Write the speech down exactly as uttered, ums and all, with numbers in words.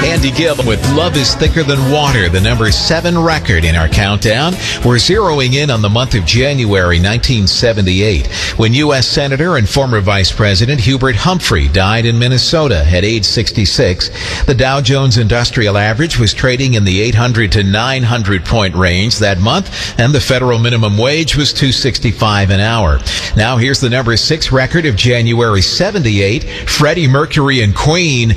Andy Gill with Love is Thicker Than Water, the number seven record in our countdown. We're zeroing in on the month of January nineteen seventy-eight, when U S Senator and former Vice President Hubert Humphrey died in Minnesota at age sixty-six. The Dow Jones Industrial Average was trading in the eight hundred to nine hundred point range that month, and the federal minimum wage was two sixty-five an hour. Now here's the number six record of January seventy-eight, Freddie Mercury and Queen,